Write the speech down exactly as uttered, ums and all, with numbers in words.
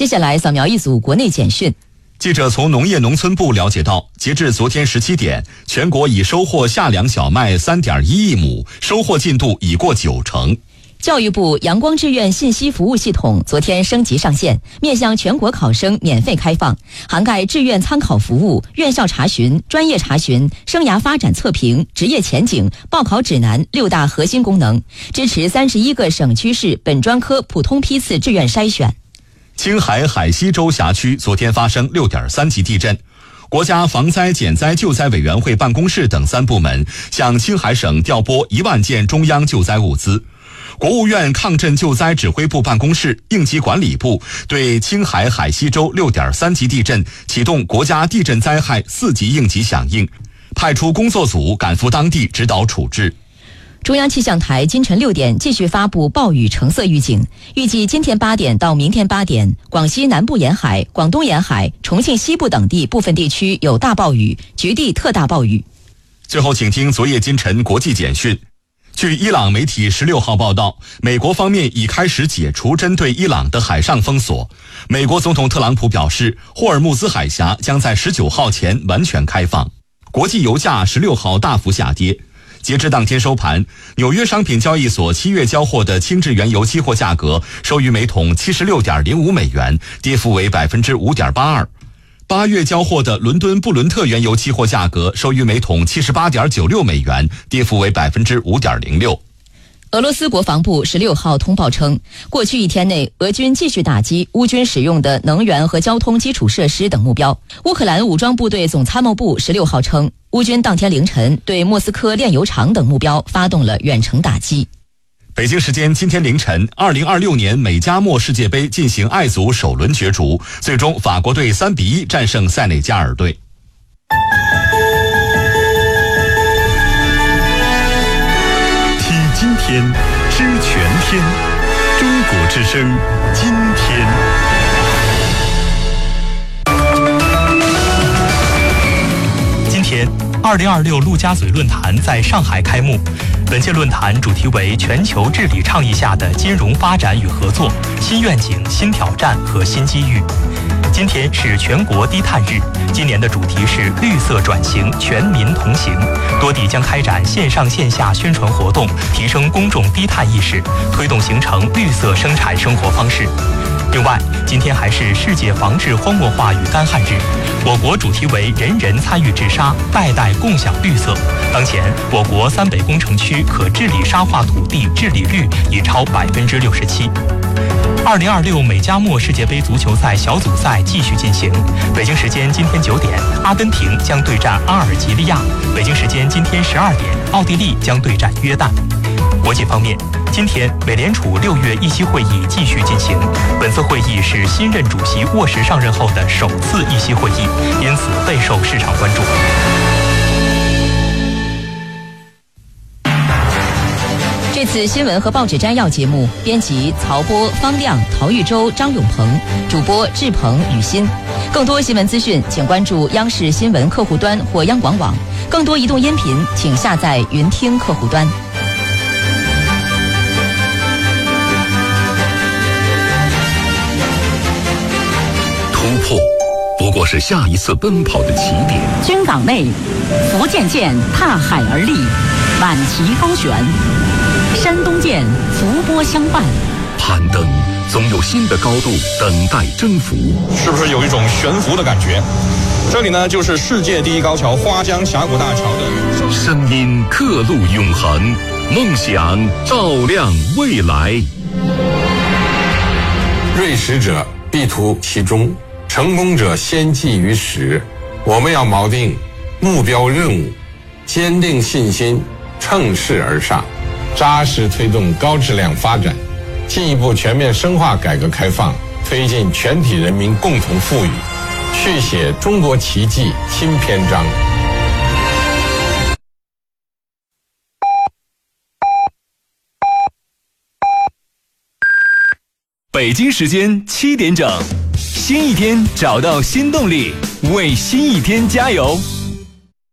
接下来扫描一组国内简讯。 记者从农业农村部了解到，截至昨天十七点，全国已收获夏粮小麦 三点一亿亩，收获进度已过九成。 教育部阳光志愿信息服务系统昨天升级上线，面向全国考生免费开放，涵盖志愿参考服务、院校查询、专业查询、生涯发展测评、职业前景、报考指南六大核心功能，支持三十一个省区市本专科普通批次志愿筛选。 青海海西州辖区昨天发生 六点三级地震，国家防灾减灾救灾委员会办公室等三部门向青海省调拨一万件中央救灾物资。国务院抗震救灾指挥部办公室、应急管理部对青海海西州 六点三级地震启动国家地震灾害四级应急响应，派出工作组赶赴当地指导处置。 中央气象台今晨六点继续发布暴雨橙色预警，预计今天八点到明天八点，广西南部沿海、广东沿海、重庆西部等地部分地区有大暴雨，局地特大暴雨。 最后请听昨夜今晨国际简讯。据伊朗媒体十六号报道，美国方面已开始解除针对伊朗的海上封锁。美国总统特朗普表示，霍尔木兹海峡将在十九号前完全开放。国际油价十六号大幅下跌。截至当天收盘，纽约商品交易所七月交货的轻质原油期货价格收于每桶 七十六点零五美元，跌幅为 百分之五点八二。八月交货的伦敦布伦特原油期货价格收于每桶 七十八点九六美元，跌幅为 百分之五点零六。 俄罗斯国防部十六号通报称，过去一天内，俄军继续打击乌军使用的能源和交通基础设施等目标。乌克兰武装部队总参谋部十六号称，乌军当天凌晨对莫斯科炼油厂等目标发动了远程打击。 北京时间今天凌晨，二零二六年美加墨世界杯进行爱组首轮角逐，最终法国队三比一战胜塞内加尔队。 听今天，知全天，中国之声，今天。 今天，二零二六陆家嘴论坛在上海开幕。本届论坛主题为全球治理倡议下的金融发展与合作，新愿景、新挑战和新机遇。今天是全国低碳日，今年的主题是绿色转型，全民同行。多地将开展线上线下宣传活动，提升公众低碳意识，推动形成绿色生产生活方式。另外，今天还是世界防治荒漠化与干旱日，我国主题为人人参与治沙，代代共享绿色。当前，我国三北工程区可治理沙化土地治理率已超百分之六十七。二零二六美加墨世界杯足球赛小组赛继续进行。北京时间今天九点，阿根廷将对战阿尔及利亚；北京时间今天十二点，奥地利将对战约旦。国际方面，今天美联储六月议息会议继续进行。本次会议是新任主席沃什上任后的首次议息会议，因此备受市场关注。 这次新闻和报纸摘要节目，编辑曹波、方亮、陶玉洲、张永鹏，主播志鹏、雨欣。更多新闻资讯，请关注央视新闻客户端或央广网。更多移动音频，请下载云听客户端。 突破不过是下一次奔跑的起点。 军港内，福建舰踏海而立，满旗高悬；山东舰伏波相伴。 攀登总有新的高度等待征服， 是不是有一种悬浮的感觉？这里呢，就是世界第一高桥花江峡谷大桥的声音，刻录永恒，梦想照亮未来。 锐识者必图其中，成功者先记于始。我们要锚定目标任务，坚定信心，乘势而上，扎实推动高质量发展，进一步全面深化改革开放，推进全体人民共同富裕，续写中国奇迹新篇章。 北京时间七点整，新一天找到新动力，为新一天加油。